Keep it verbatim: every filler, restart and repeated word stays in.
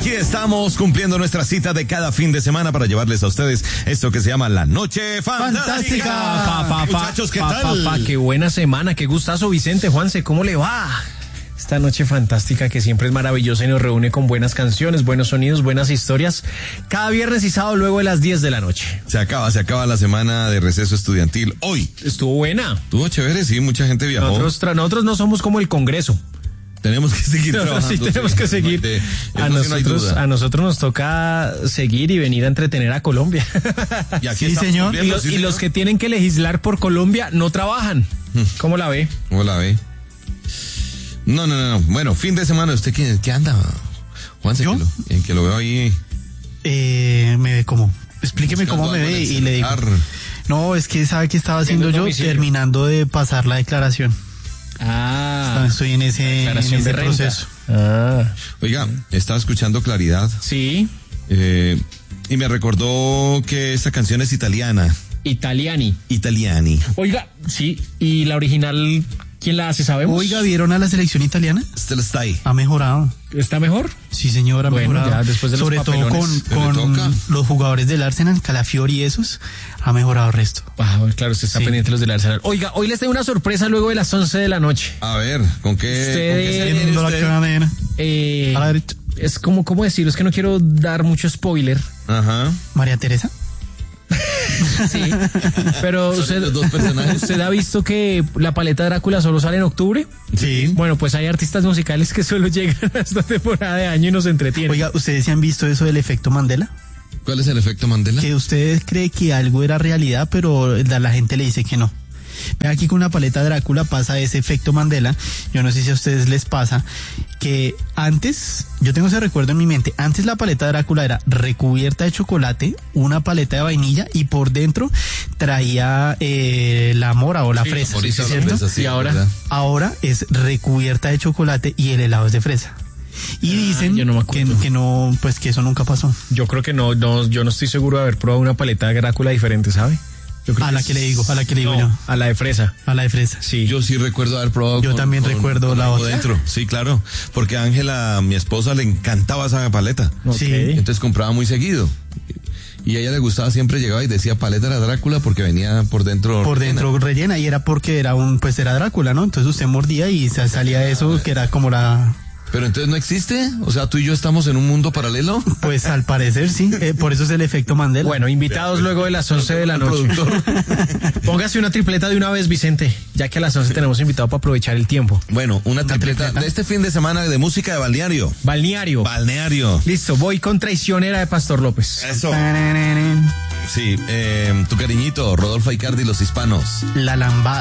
Aquí estamos cumpliendo nuestra cita de cada fin de semana para llevarles a ustedes esto que se llama La Noche Fantástica. Fantástica. Pa, pa, pa, Muchachos, ¿qué pa, tal? Pa, pa, qué buena semana, qué gustazo, Vicente, Juanse, ¿cómo le va? Esta noche fantástica que siempre es maravillosa y nos reúne con buenas canciones, buenos sonidos, buenas historias. Cada viernes y sábado luego de las diez de la noche. Se acaba, se acaba la semana de receso estudiantil. Hoy. Estuvo buena. Estuvo chévere, sí, mucha gente viajó. Nosotros, tra- nosotros no somos como el Congreso. Tenemos que seguir Nosotros trabajando. sí tenemos que seguir. De, A nosotros, a nosotros nos toca seguir y venir a entretener a Colombia. Y aquí Sí, señor. Y, los, sí, y señor. los que tienen que legislar por Colombia no trabajan. ¿Cómo la ve? ¿Cómo la ve? No, no, no, no. Bueno, fin de semana, ¿usted qué, qué anda? Juanse, ¿Yo? que lo, en que lo veo ahí. Eh, me ve cómo. Explíqueme buscando cómo me algo en ve el y le digo. celular. No, es que sabe que estaba haciendo Viendo yo domicilio. terminando de pasar la declaración. Ah, Estoy en ese, en declaración ese de renta. proceso. Ah, Oiga, estaba escuchando Claridad sí, eh, y me recordó que esta canción es italiana. Italiani. Italiani. Oiga, sí, y la original, ¿quién la hace? ¿Sabemos? Oiga, ¿vieron a la selección italiana? Still está ahí. Ha mejorado. ¿Está mejor? Sí, señor, ha Bueno, mejorado. ya después de los Sobre todo con, papelones. Pero le con toca. los jugadores del Arsenal, Calafiori y esos, ha mejorado el resto. Ah, bueno, claro, usted está Sí. pendiente de los del Arsenal. Oiga, hoy les tengo una sorpresa luego de las once de la noche. A ver, ¿con qué? Usted- ¿con qué se viene Viendo la usted? cadena. Eh, A la derecha. es como, ¿cómo decirlo? Es que no quiero dar mucho spoiler. Ajá. María Teresa. Sí, pero Son usted, los dos personajes. ¿usted ha visto que la paleta Drácula solo sale en octubre? Sí. Bueno, pues hay artistas musicales que solo llegan a esta temporada de año y nos entretienen. Oiga, ¿ustedes se han visto eso del efecto Mandela? ¿Cuál es el efecto Mandela? Que usted cree que algo era realidad, pero la, la gente le dice que no. Ve, aquí con la paleta Drácula pasa ese efecto Mandela. Yo no sé si a ustedes les pasa que antes, yo tengo ese recuerdo en mi mente, antes la paleta Drácula era recubierta de chocolate, una paleta de vainilla y por dentro traía eh, la mora o la Sí, fresa, Por eso la ¿cierto? fresa, sí, Y ahora- ¿verdad? Ahora es recubierta de chocolate y el helado es de fresa. Y dicen yo no me que, acuerdo. que no, pues que eso nunca pasó. Yo creo que no, no, yo no estoy seguro de haber probado una paleta de Drácula diferente, ¿sabe? Yo creo A la es- que le digo, a la que le digo No, yo. a la de fresa. A la de fresa. Sí. Yo sí recuerdo haber probado. Yo también recuerdo la algo otra. dentro. Sí, claro. Porque a Ángela, mi esposa, le encantaba esa paleta. Ok. Sí. Entonces compraba muy seguido. Y a ella le gustaba, siempre llegaba y decía paleta de Drácula porque venía por dentro. Por rellena. dentro rellena y era porque era un, pues era Drácula, ¿no? Entonces usted mordía y sa- salía eso que era como la, Pero entonces no existe. O sea, tú y yo estamos en un mundo paralelo. pues al parecer sí, eh, por eso es el efecto Mandela. Bueno, invitados luego de las once de la noche. Póngase una tripleta de una vez, Vicente, ya que a las once tenemos invitado para aprovechar el tiempo. Bueno, una tripleta tripleta. de este fin de semana de música de balneario. Balneario. Balneario. Listo, voy con Traicionera de Pastor López. Eso. Sí, eh, tu cariñito, Rodolfo Icardi y los hispanos. La lambada.